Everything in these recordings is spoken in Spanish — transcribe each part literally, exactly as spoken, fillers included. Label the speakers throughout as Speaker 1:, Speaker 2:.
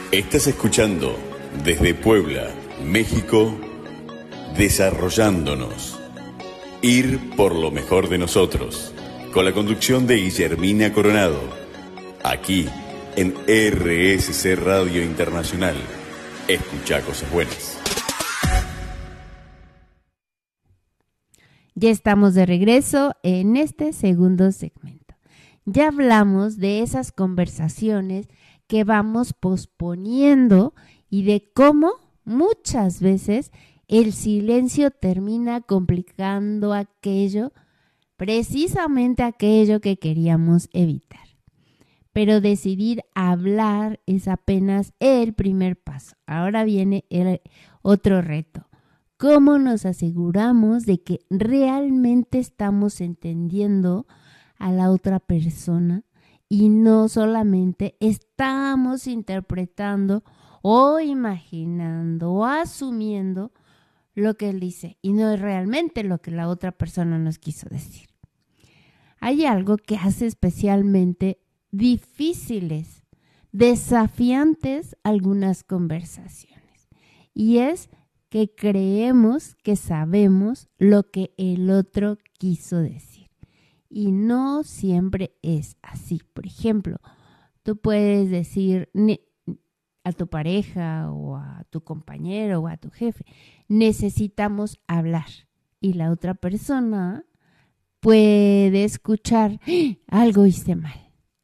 Speaker 1: Estás escuchando desde Puebla, México, Desarrollándonos. Ir por lo mejor de nosotros, con la conducción de Guillermina Coronado, aquí en R S C Radio Internacional. Escucha cosas buenas.
Speaker 2: Ya estamos de regreso en este segundo segmento. Ya hablamos de esas conversaciones que vamos posponiendo y de cómo muchas veces el silencio termina complicando aquello, precisamente aquello que queríamos evitar. Pero decidir hablar es apenas el primer paso. Ahora viene el otro reto. ¿Cómo nos aseguramos de que realmente estamos entendiendo a la otra persona y no solamente estamos interpretando o imaginando o asumiendo lo que él dice y no es realmente lo que la otra persona nos quiso decir? Hay algo que hace especialmente difíciles, desafiantes algunas conversaciones, y es que creemos que sabemos lo que el otro quiso decir. Y no siempre es así. Por ejemplo, tú puedes decir a tu pareja o a tu compañero o a tu jefe, necesitamos hablar. Y la otra persona puede escuchar, algo hice mal.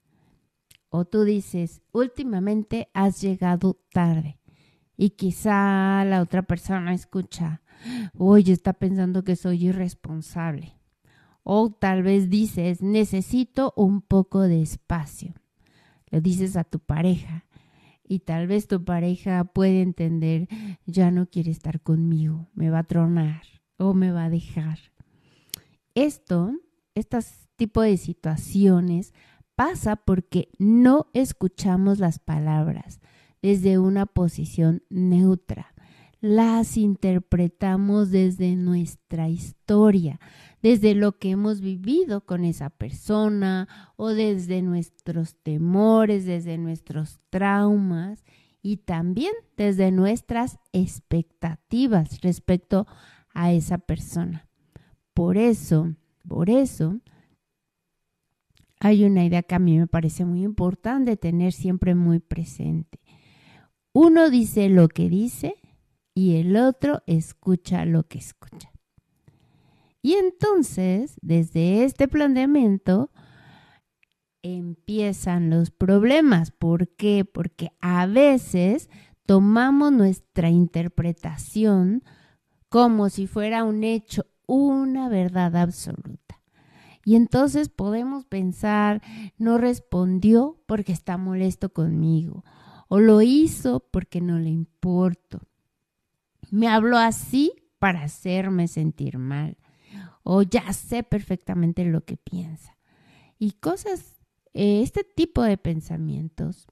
Speaker 2: O tú dices, últimamente has llegado tarde. Y quizá la otra persona escucha, oye, está pensando que soy irresponsable. O tal vez dices, necesito un poco de espacio. Lo dices a tu pareja y tal vez tu pareja puede entender, ya no quiere estar conmigo, me va a tronar o me va a dejar. Esto, estos tipos de situaciones pasa porque no escuchamos las palabras desde una posición neutra. Las interpretamos desde nuestra historia, desde lo que hemos vivido con esa persona o desde nuestros temores, desde nuestros traumas y también desde nuestras expectativas respecto a esa persona. Por eso, por eso, hay una idea que a mí me parece muy importante tener siempre muy presente. Uno dice lo que dice y el otro escucha lo que escucha. Y entonces, desde este planteamiento, empiezan los problemas. ¿Por qué? Porque a veces tomamos nuestra interpretación como si fuera un hecho, una verdad absoluta. Y entonces podemos pensar, no respondió porque está molesto conmigo, o lo hizo porque no le importo. Me habló así para hacerme sentir mal, o ya sé perfectamente lo que piensa. Y cosas, eh, este tipo de pensamientos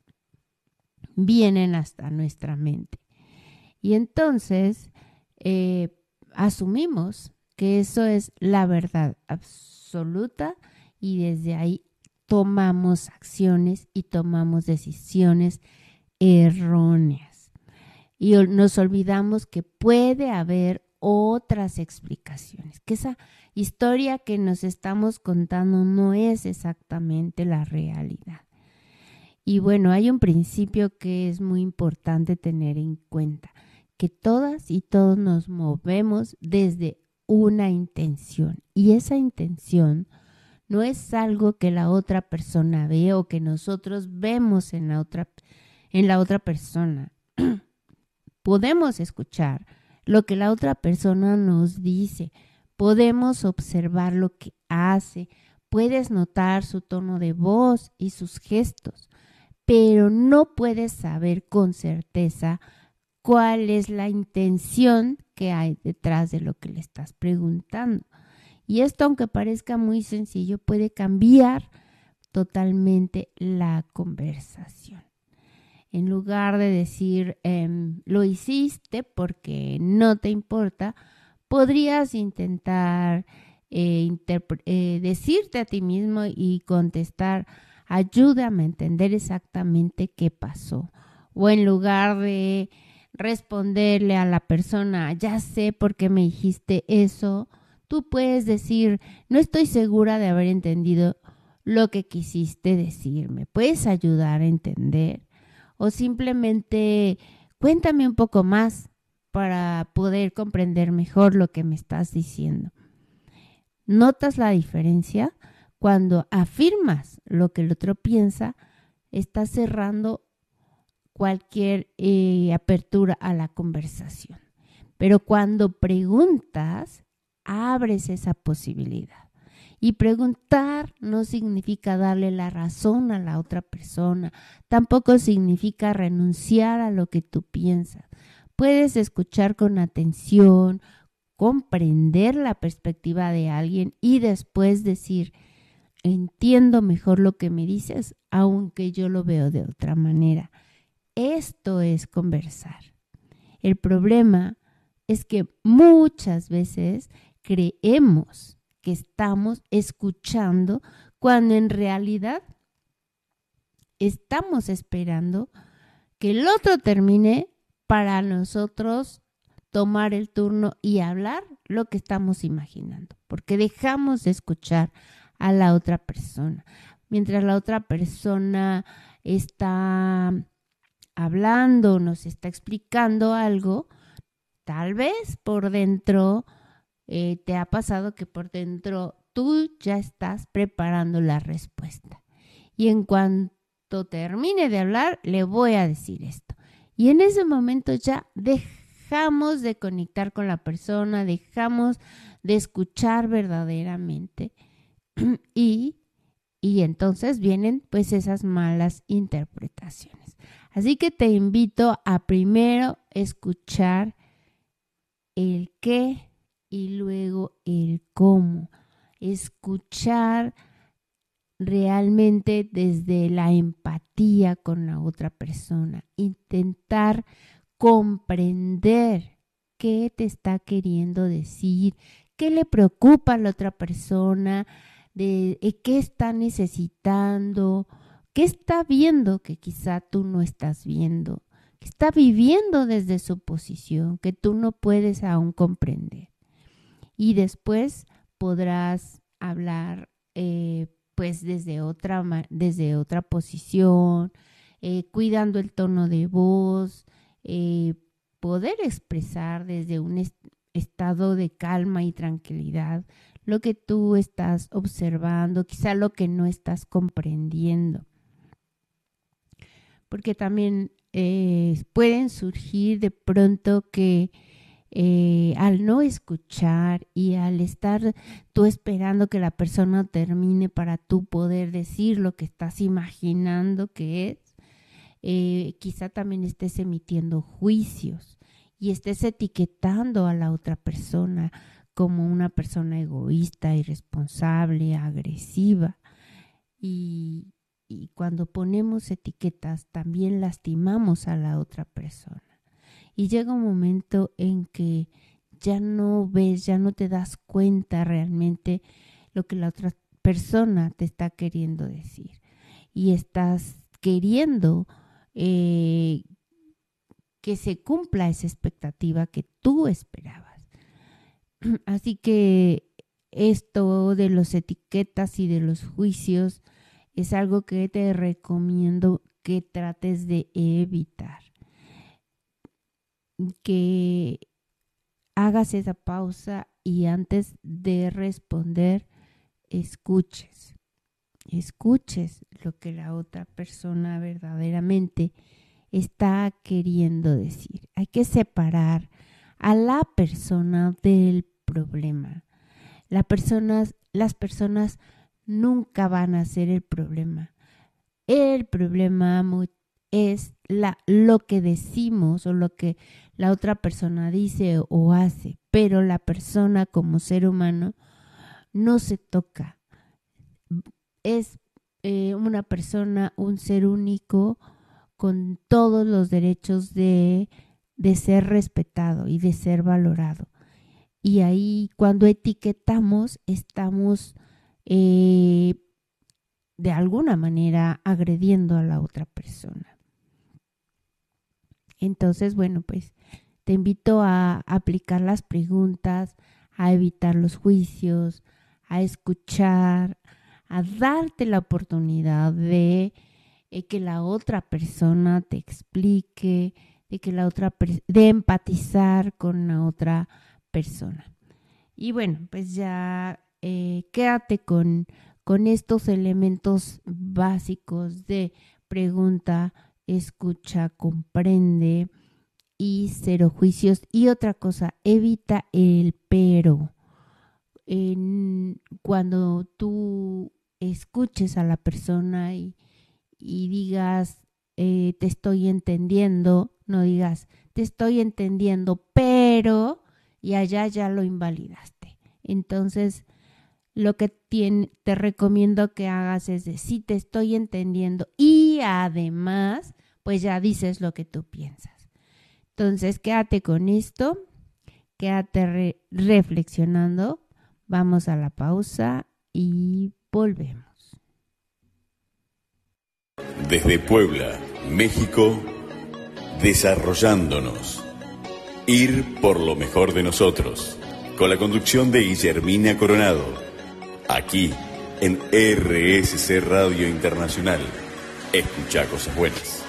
Speaker 2: vienen hasta nuestra mente. Y entonces eh, asumimos que eso es la verdad absoluta y desde ahí tomamos acciones y tomamos decisiones erróneas. Y nos olvidamos que puede haber otras explicaciones, que esa historia que nos estamos contando no es exactamente la realidad. Y bueno, hay un principio que es muy importante tener en cuenta, que todas y todos nos movemos desde una intención, y esa intención no es algo que la otra persona ve o que nosotros vemos en la otra, en la otra persona. Podemos escuchar lo que la otra persona nos dice, podemos observar lo que hace, puedes notar su tono de voz y sus gestos, pero no puedes saber con certeza cuál es la intención que hay detrás de lo que le estás preguntando. Y esto, aunque parezca muy sencillo, puede cambiar totalmente la conversación. En lugar de decir, eh, lo hiciste porque no te importa, podrías intentar eh, interpre- eh, decirte a ti mismo y contestar, ayúdame a entender exactamente qué pasó. O en lugar de responderle a la persona, ya sé por qué me dijiste eso, tú puedes decir, no estoy segura de haber entendido lo que quisiste decir. ¿Me puedes ayudar a entender? O simplemente cuéntame un poco más para poder comprender mejor lo que me estás diciendo. ¿Notas la diferencia? Cuando afirmas lo que el otro piensa, estás cerrando cualquier eh, apertura a la conversación. Pero cuando preguntas, abres esa posibilidad. Y preguntar no significa darle la razón a la otra persona, tampoco significa renunciar a lo que tú piensas. Puedes escuchar con atención, comprender la perspectiva de alguien y después decir, entiendo mejor lo que me dices, aunque yo lo veo de otra manera. Esto es conversar. El problema es que muchas veces creemos que estamos escuchando cuando en realidad estamos esperando que el otro termine para nosotros tomar el turno y hablar lo que estamos imaginando, porque dejamos de escuchar a la otra persona. Mientras la otra persona está hablando, nos está explicando algo, tal vez por dentro eh, te ha pasado que por dentro tú ya estás preparando la respuesta. Y en cuanto termine de hablar, le voy a decir esto. Y en ese momento ya dejamos de conectar con la persona, dejamos de escuchar verdaderamente y, y entonces vienen pues esas malas interpretaciones. Así que te invito a primero escuchar el qué y luego el cómo. Escuchar realmente desde la empatía con la otra persona. Intentar comprender qué te está queriendo decir, qué le preocupa a la otra persona, de, de qué está necesitando, qué está viendo que quizá tú no estás viendo, que está viviendo desde su posición, que tú no puedes aún comprender. Y después podrás hablar eh, pues desde otra, desde otra posición, eh, cuidando el tono de voz, eh, poder expresar desde un est- estado de calma y tranquilidad lo que tú estás observando, quizá lo que no estás comprendiendo. Porque también eh, pueden surgir de pronto que eh, al no escuchar y al estar tú esperando que la persona termine para tú poder decir lo que estás imaginando que es, eh, quizá también estés emitiendo juicios y estés etiquetando a la otra persona como una persona egoísta, irresponsable, agresiva. Y, y cuando ponemos etiquetas también lastimamos a la otra persona. Y llega un momento en que ya no ves, ya no te das cuenta realmente lo que la otra persona te está queriendo decir. Y estás queriendo eh, que se cumpla esa expectativa que tú esperabas. Así que esto de las etiquetas y de los juicios es algo que te recomiendo que trates de evitar. Que hagas esa pausa y antes de responder, escuches. Escuches lo que la otra persona verdaderamente está queriendo decir. Hay que separar a la persona del problema. La persona, las personas nunca van a ser el problema. El problema es la, lo que decimos o lo que la otra persona dice o hace, pero la persona como ser humano no se toca. Es eh, una persona, un ser único con todos los derechos de, de ser respetado y de ser valorado. Y ahí cuando etiquetamos estamos eh, de alguna manera agrediendo a la otra persona. Entonces, bueno, pues te invito a aplicar las preguntas, a evitar los juicios, a escuchar, a darte la oportunidad de eh, que la otra persona te explique, de que la otra de empatizar con la otra persona. Y bueno, pues ya eh, quédate con, con estos elementos básicos de pregunta, escucha, comprende y cero juicios. Y otra cosa, evita el pero. En, cuando tú escuches a la persona y, y digas, eh, te estoy entendiendo, no digas, te estoy entendiendo, pero, y allá ya lo invalidaste. Entonces, lo que tiene, te recomiendo que hagas es de, sí, te estoy entendiendo, y además, pues ya dices lo que tú piensas. Entonces, quédate con esto, quédate re- reflexionando. Vamos a la pausa y volvemos.
Speaker 1: Desde Puebla, México, desarrollándonos. Ir por lo mejor de nosotros. Con la conducción de Guillermina Coronado. Aquí, en R S C Radio Internacional. Escucha cosas buenas.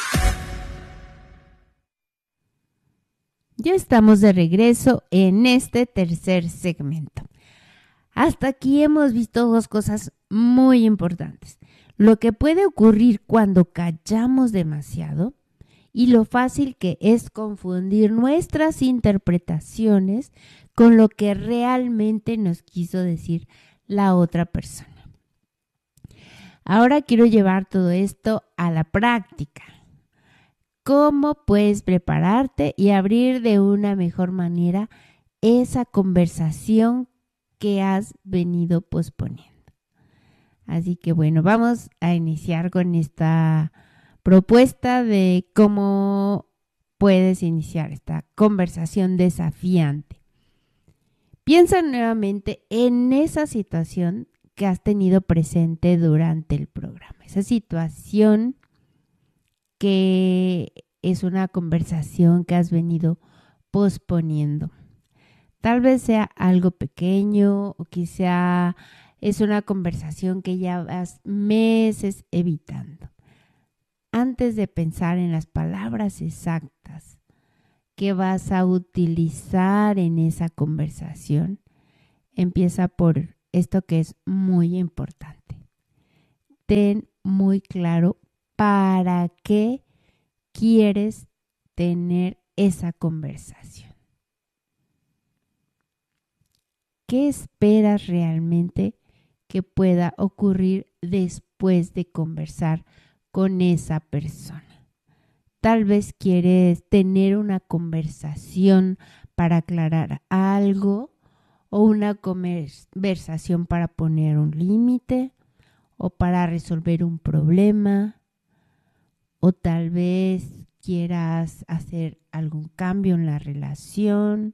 Speaker 2: Ya estamos de regreso en este tercer segmento. Hasta aquí hemos visto dos cosas muy importantes. Lo que puede ocurrir cuando callamos demasiado y lo fácil que es confundir nuestras interpretaciones con lo que realmente nos quiso decir la otra persona. Ahora quiero llevar todo esto a la práctica. ¿Cómo puedes prepararte y abrir de una mejor manera esa conversación que has venido posponiendo? Así que bueno, vamos a iniciar con esta propuesta de cómo puedes iniciar esta conversación desafiante. Piensa nuevamente en esa situación que has tenido presente durante el programa, esa situación que es una conversación que has venido posponiendo. Tal vez sea algo pequeño o quizá es una conversación que ya vas meses evitando. Antes de pensar en las palabras exactas que vas a utilizar en esa conversación, empieza por esto que es muy importante. Ten muy claro para qué quieres tener esa conversación. ¿Qué esperas realmente que pueda ocurrir después de conversar con esa persona? Tal vez quieres tener una conversación para aclarar algo o una conversación para poner un límite o para resolver un problema, o tal vez quieras hacer algún cambio en la relación,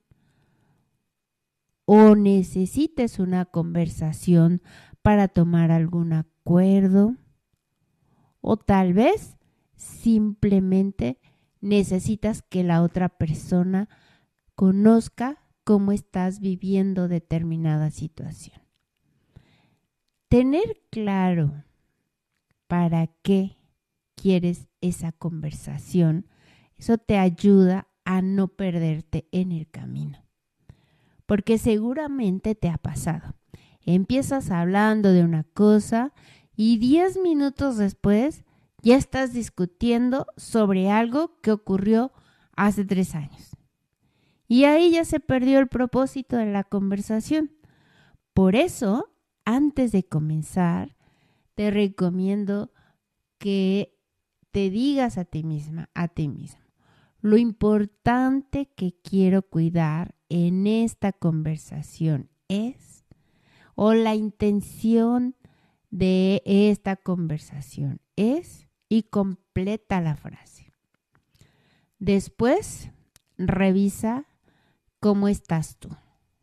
Speaker 2: o necesites una conversación para tomar algún acuerdo, o tal vez simplemente necesitas que la otra persona conozca cómo estás viviendo determinada situación. Tener claro para qué quieres esa conversación, eso te ayuda a no perderte en el camino. Porque seguramente te ha pasado. Empiezas hablando de una cosa y diez minutos después ya estás discutiendo sobre algo que ocurrió hace tres años. Y ahí ya se perdió el propósito de la conversación. Por eso, antes de comenzar, te recomiendo que te digas a ti misma, a ti mismo, lo importante que quiero cuidar en esta conversación es, o la intención de esta conversación es, y completa la frase. Después, revisa cómo estás tú.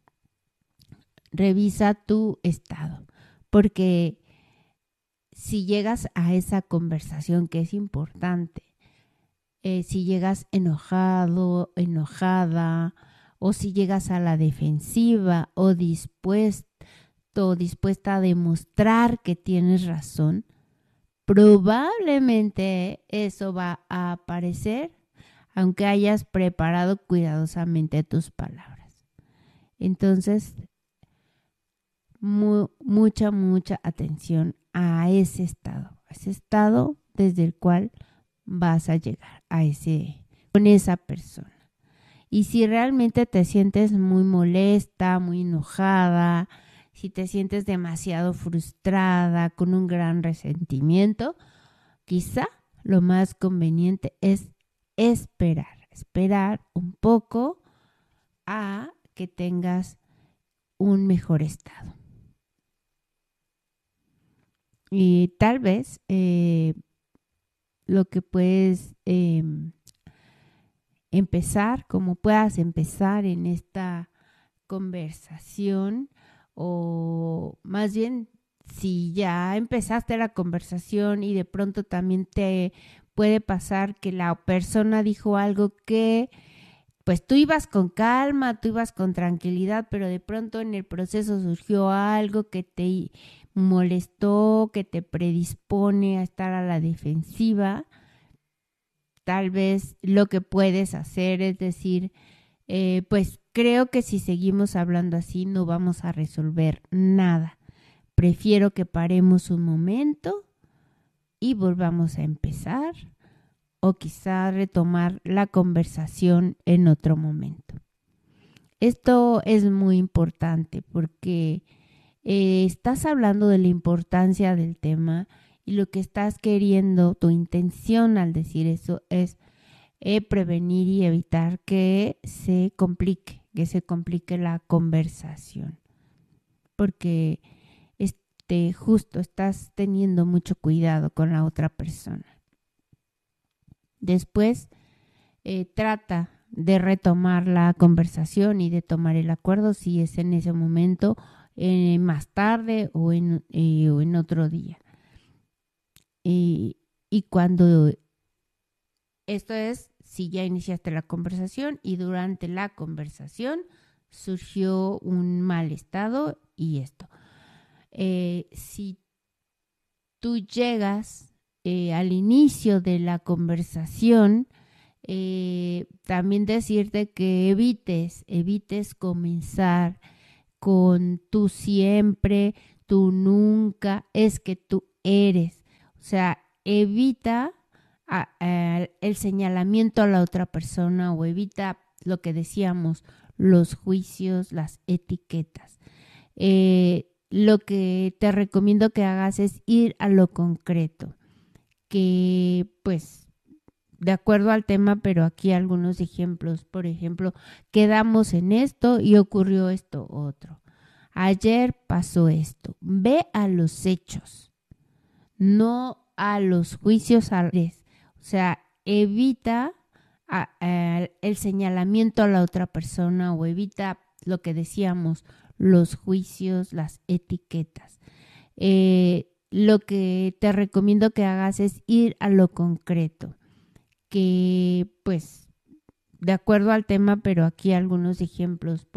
Speaker 2: Revisa tu estado, porque si llegas a esa conversación que es importante, eh, si llegas enojado, enojada, o si llegas a la defensiva o dispuesto, dispuesta a demostrar que tienes razón, probablemente eso va a aparecer aunque hayas preparado cuidadosamente tus palabras. Entonces, mu- mucha, mucha atención a ese estado, a ese estado desde el cual vas a llegar a ese, con esa persona. Y si realmente te sientes muy molesta, muy enojada, si te sientes demasiado frustrada, con un gran resentimiento, quizá lo más conveniente es esperar, esperar un poco a que tengas un mejor estado. Y tal vez eh, lo que puedes eh, empezar, como puedas empezar en esta conversación, o más bien si ya empezaste la conversación y de pronto también te puede pasar que la persona dijo algo que pues tú ibas con calma, tú ibas con tranquilidad, pero de pronto en el proceso surgió algo que te molestó, que te predispone a estar a la defensiva. Tal vez lo que puedes hacer es decir, eh, pues creo que si seguimos hablando así no vamos a resolver nada. Prefiero que paremos un momento y volvamos a empezar, o quizá retomar la conversación en otro momento. Esto es muy importante porque eh, estás hablando de la importancia del tema y lo que estás queriendo, tu intención al decir eso es eh, prevenir y evitar que se complique, que se complique la conversación. Porque este, justo estás teniendo mucho cuidado con la otra persona. Después eh, trata de retomar la conversación y de tomar el acuerdo si es en ese momento, eh, más tarde o en, eh, o en otro día. Y, y cuando esto es, si ya iniciaste la conversación y durante la conversación surgió un mal estado y esto. Eh, si tú llegas eh, al inicio de la conversación, eh, también decirte que evites, evites comenzar con tú siempre, tú nunca, es que tú eres. O sea, evita a, a, el señalamiento a la otra persona, o evita lo que decíamos, los juicios, las etiquetas. Eh, lo que te recomiendo que hagas es ir a lo concreto, que pues de acuerdo al tema, pero aquí algunos ejemplos. Por ejemplo, quedamos en esto y ocurrió esto otro. Ayer pasó esto. Ve a los hechos, no a los juicios. O sea, evita a, a, el señalamiento a la otra persona, o evita lo que decíamos, los juicios, las etiquetas. Eh, lo que te recomiendo que hagas es ir a lo concreto, que pues de acuerdo al tema, pero aquí algunos ejemplos.